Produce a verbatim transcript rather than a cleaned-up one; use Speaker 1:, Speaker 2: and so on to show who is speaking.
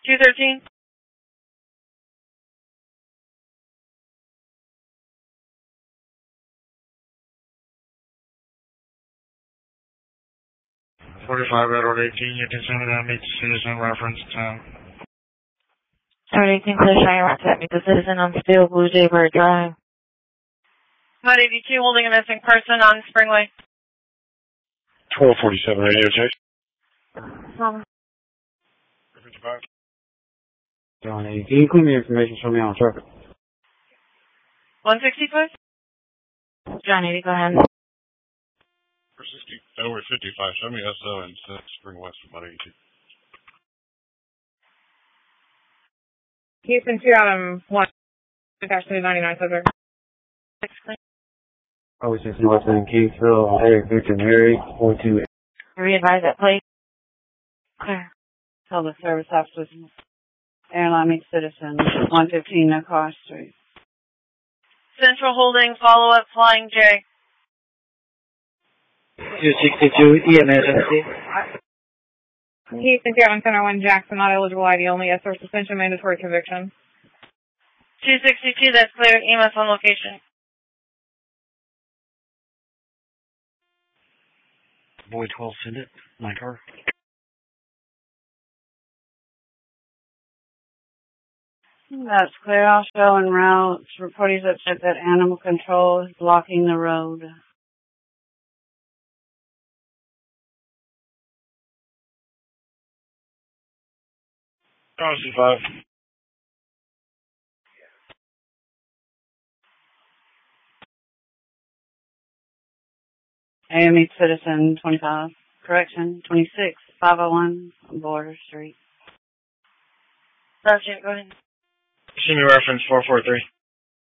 Speaker 1: two thirteen.
Speaker 2: forty-five Edward eighteen, you can send it out, meet the citizen, reference ten.
Speaker 3: Edward eighteen, clear shine right to meet the citizen on Steel Blue Jaybird Drive.
Speaker 1: one eighty-two, holding a missing person on Springway.
Speaker 2: twelve forty-seven, radio check.
Speaker 3: Um,
Speaker 2: fifty-five. Johnny, can you include the information show me on traffic?
Speaker 1: one sixty-five?
Speaker 3: Johnny, go ahead.
Speaker 2: For sixty, over fifty-five, show me S O and Spring West one eighty-two.
Speaker 1: Houston two Adam one, attached to the ninety-nine subject.
Speaker 2: Oh, we sixty West in Kingsville, Eric Victor Mary, four two.
Speaker 3: Re-advise that plate. Clear.
Speaker 4: Public service officers, airline meets citizen, one fifteen Nacar Street.
Speaker 1: Central holding, follow up, flying J.
Speaker 5: two sixty-two, E M S M C.
Speaker 1: Houston two Adam Center one, Jackson, not eligible I D, only S or suspension, mandatory conviction. two sixty-two, that's cleared, E M S on location.
Speaker 5: Boy twelve, send it. My car.
Speaker 4: That's clear. Also en route. Reporters upset that animal control is blocking the road.
Speaker 2: Crossing five.
Speaker 4: A M E citizen twenty-five. Correction, twenty-six, five oh one Border Street.
Speaker 1: Sergeant, go ahead.
Speaker 2: Send me reference four four three.